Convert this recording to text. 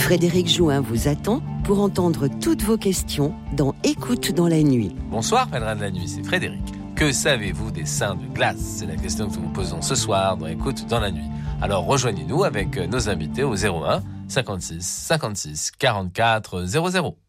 Frédéric Jouin vous attend pour entendre toutes vos questions dans Écoute dans la nuit. Bonsoir, pèlerin de la nuit, c'est Frédéric. Que savez-vous des seins de glace ? C'est la question que nous vous posons ce soir dans Écoute dans la nuit. Alors rejoignez-nous avec nos invités au 01 56 56 44 00.